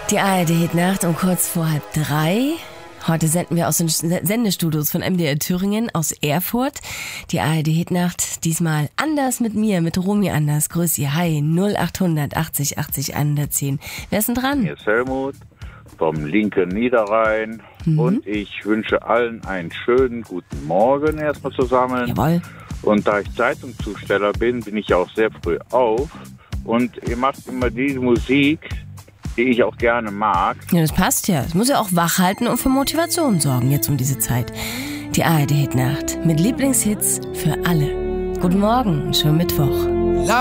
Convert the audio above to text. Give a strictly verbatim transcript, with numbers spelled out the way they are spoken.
Die A R D-Hitnacht um kurz vor halb drei. Heute senden wir aus den Sendestudios von M D R Thüringen aus Erfurt. Die A R D-Hitnacht, diesmal anders mit mir, mit Romy Anders. Grüß Sie, hi, null achthundert achtzig achtzig hundertzehn. Wer ist denn dran? Hier ist Helmut vom linken Niederrhein. Mhm. Und ich wünsche allen einen schönen guten Morgen erstmal zusammen. Jawohl. Und da ich Zeitungszusteller bin, bin ich auch sehr früh auf. Und ihr macht immer diese Musik, die ich auch gerne mag. Ja, das passt ja. Es muss ja auch wach halten und für Motivation sorgen jetzt um diese Zeit. Die A R D-Hitnacht mit Lieblingshits für alle. Guten Morgen, schönen Mittwoch.